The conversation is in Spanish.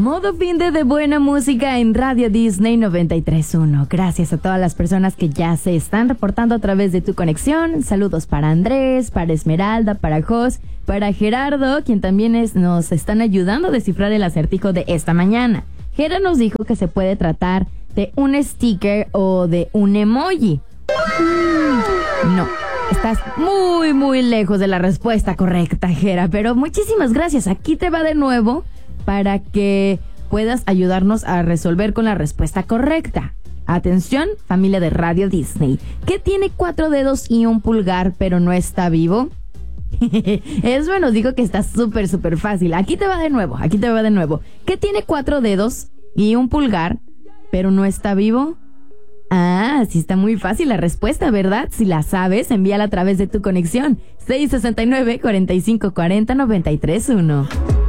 Modo fin de buena música en Radio Disney 93.1. Gracias a todas las personas que ya se están reportando a través de tu conexión. Saludos para Andrés, para Esmeralda, para Jos, para Gerardo, quien también nos están ayudando a descifrar el acertijo de esta mañana. Gera nos dijo que se puede tratar de un sticker o de un emoji. No, estás muy, muy lejos de la respuesta correcta, Gera, pero muchísimas gracias. Aquí te va de nuevo para que puedas ayudarnos a resolver con la respuesta correcta. Atención, familia de Radio Disney. ¿Qué tiene 4 dedos y un pulgar, pero no está vivo? Eso nos dijo que está súper, súper fácil. Aquí te va de nuevo. ¿Qué tiene 4 dedos y un pulgar, pero no está vivo? Ah, sí está muy fácil la respuesta, ¿verdad? Si la sabes, envíala a través de tu conexión. 669-4540-931.